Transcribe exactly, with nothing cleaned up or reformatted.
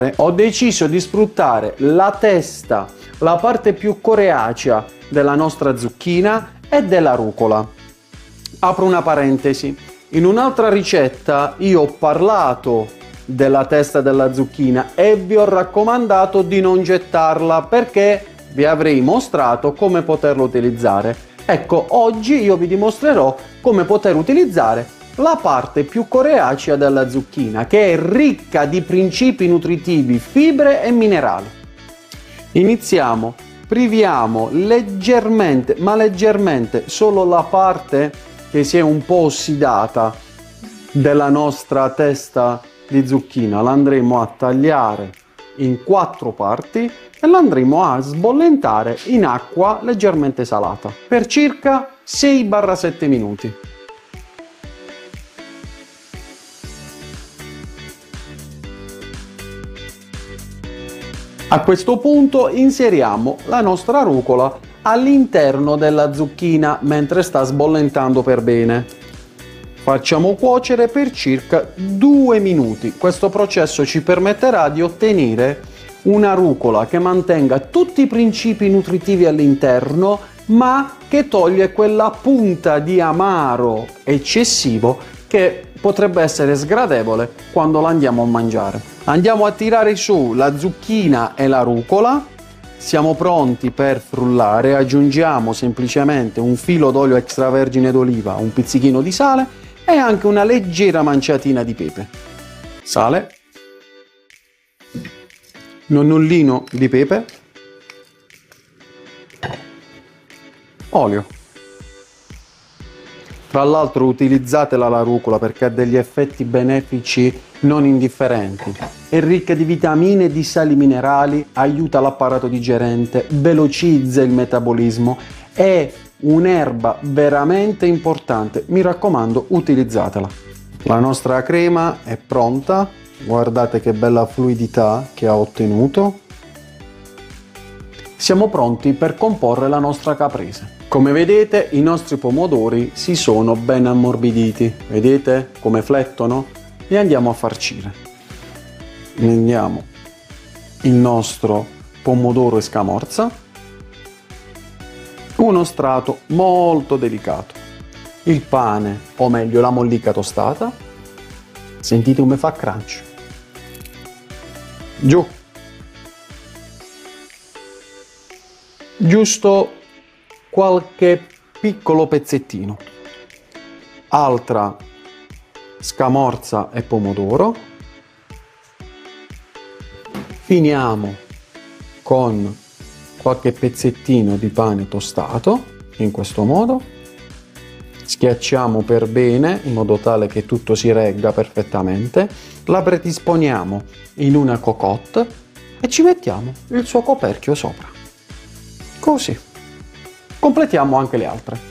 Ho deciso di sfruttare la testa, la parte più coriacea della nostra zucchina e della rucola. Apro una parentesi. In un'altra ricetta io ho parlato della testa della zucchina e vi ho raccomandato di non gettarla perché vi avrei mostrato come poterla utilizzare. Ecco, oggi io vi dimostrerò come poter utilizzare la parte più coriacea della zucchina, che è ricca di principi nutritivi, fibre e minerali. Iniziamo, priviamo leggermente, ma leggermente, solo la parte che si è un po' ossidata della nostra testa di zucchina. La andremo a tagliare in quattro parti e la andremo a sbollentare in acqua leggermente salata per circa sei sette minuti. A questo punto inseriamo la nostra rucola all'interno della zucchina mentre sta sbollentando per bene. Facciamo cuocere per circa due minuti. Questo processo ci permetterà di ottenere una rucola che mantenga tutti i principi nutritivi all'interno, ma che toglie quella punta di amaro eccessivo che potrebbe essere sgradevole quando la andiamo a mangiare. Andiamo a tirare su la zucchina e la rucola. Siamo pronti per frullare. Aggiungiamo semplicemente un filo d'olio extravergine d'oliva, un pizzichino di sale e anche una leggera manciatina di pepe. Sale, nonnellino di pepe, olio. Tra l'altro utilizzatela la rucola perché ha degli effetti benefici non indifferenti. È ricca di vitamine e di sali minerali, aiuta l'apparato digerente, velocizza il metabolismo, è un'erba veramente importante. Mi raccomando, utilizzatela. La nostra crema è pronta. Guardate che bella fluidità che ha ottenuto. Siamo pronti per comporre la nostra caprese. Come vedete, i nostri pomodori si sono ben ammorbiditi. Vedete come flettono? Li andiamo a farcire. Prendiamo il nostro pomodoro e scamorza, uno strato molto delicato, il pane, o meglio la mollica tostata. Sentite come fa crunch. Giù. Giusto qualche piccolo pezzettino. Altra scamorza e pomodoro. Finiamo con qualche pezzettino di pane tostato, in questo modo. Schiacciamo per bene in modo tale che tutto si regga perfettamente. La predisponiamo in una cocotte e ci mettiamo il suo coperchio sopra. Così. Completiamo anche le altre.